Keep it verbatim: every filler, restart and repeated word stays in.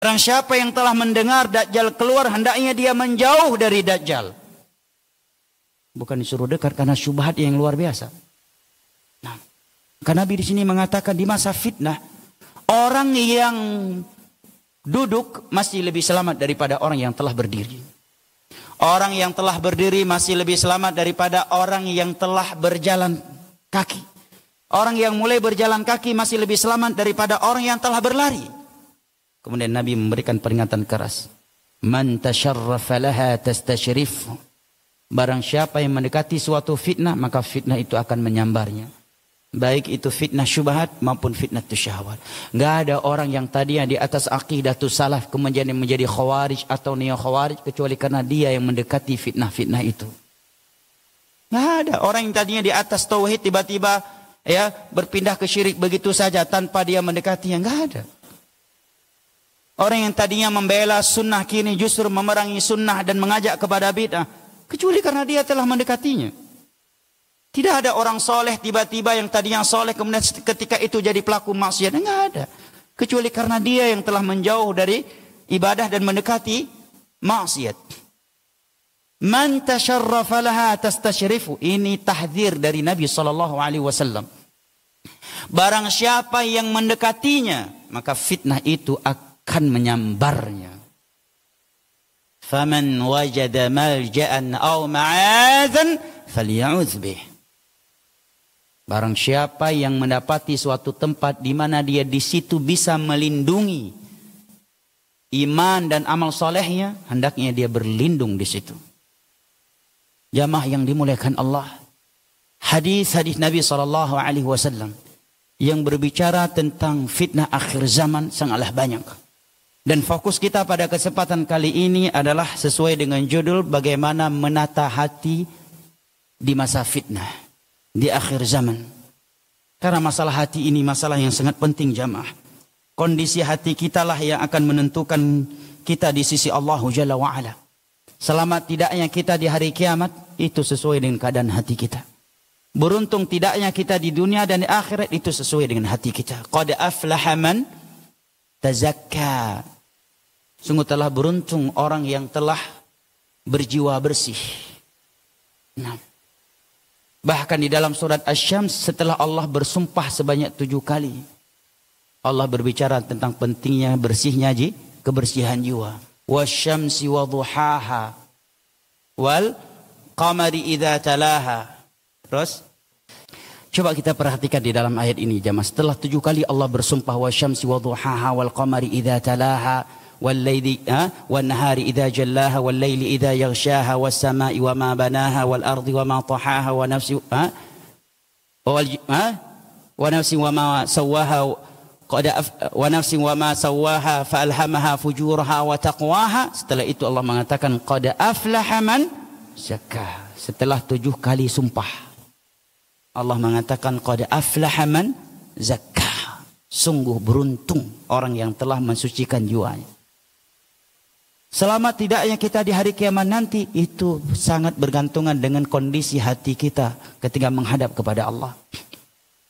Barang siapa yang telah mendengar Dajjal keluar, hendaknya dia menjauh dari Dajjal. Bukan disuruh dekat karena syubhat yang luar biasa. Nah, karena Nabi di sini mengatakan di masa fitnah, orang yang duduk masih lebih selamat daripada orang yang telah berdiri. Orang yang telah berdiri masih lebih selamat daripada orang yang telah berjalan kaki. Orang yang mulai berjalan kaki masih lebih selamat daripada orang yang telah berlari. Kemudian Nabi memberikan peringatan keras. Man tasharrafa laha tastashrif. Barang siapa yang mendekati suatu fitnah, maka fitnah itu akan menyambarnya. Baik itu fitnah syubhat maupun fitnah syahwat. Enggak ada orang yang tadinya di atas aqidatus salaf kemudian menjadi khawarij atau neo khawarij kecuali karena dia yang mendekati fitnah-fitnah itu. Enggak ada orang yang tadinya di atas tauhid tiba-tiba ya berpindah ke syirik begitu saja tanpa dia mendekatinya. Enggak ada. Orang yang tadinya membela sunnah kini justru memerangi sunnah dan mengajak kepada bid'ah. Kecuali karena dia telah mendekatinya. Tidak ada orang soleh tiba-tiba yang tadinya soleh kemudian ketika itu jadi pelaku maksiat. Enggak ada. Kecuali karena dia yang telah menjauh dari ibadah dan mendekati maksiat. Man tasharrafa laha tastashrifu. Ini tahdzir dari Nabi sallallahu alaihi wasallam. Barang siapa yang mendekatinya, maka fitnah itu akan menyambarnya. Faman wajada malja'an aw ma'adzan falya'udz bih. Barang siapa yang mendapati suatu tempat di mana dia di situ bisa melindungi iman dan amal solehnya, hendaknya dia berlindung di situ. Jamaah yang dimuliakan Allah, hadis-hadis Nabi sallallahu alaihi wasallam yang berbicara tentang fitnah akhir zaman sangatlah banyak. Dan fokus kita pada kesempatan kali ini adalah sesuai dengan judul bagaimana menata hati di masa fitnah, di akhir zaman. Karena masalah hati ini masalah yang sangat penting jamaah. Kondisi hati kita lah yang akan menentukan kita di sisi Allah Jalla wa'ala. Selamat tidaknya kita di hari kiamat, itu sesuai dengan keadaan hati kita. Beruntung tidaknya kita di dunia dan di akhirat, itu sesuai dengan hati kita. Qad aflaha man tazakka. Sungguh telah beruntung orang yang telah berjiwa bersih. Nah, bahkan di dalam surat Asy-Syams setelah Allah bersumpah sebanyak tujuh kali, Allah berbicara tentang pentingnya bersihnya ji, kebersihan jiwa. Wasyamsi wadhuhaha wal qamari idza talaha. Terus coba kita perhatikan di dalam ayat ini jamaah. Setelah tujuh kali Allah bersumpah wasyamsi wadhuhaha wal qamari idza talaha wal laili wan nahari idza jallaha wal laili idza yaghshaha was samai wama banaha wal ardi wama tahaha wa nafsi ha wal ha wa nafsi wama sawaha qad wa nafsi wama sawaha fa alhamaha fujuraha wa taqwaha. Setelah itu Allah mengatakan qad aflaha man zakka. Setelah tujuh kali sumpah Allah mengatakan qad aflaha man zakka. Sungguh beruntung orang yang telah mensucikan jiwanya. Selamat tidaknya kita di hari kiamat nanti, itu sangat bergantungan dengan kondisi hati kita ketika menghadap kepada Allah.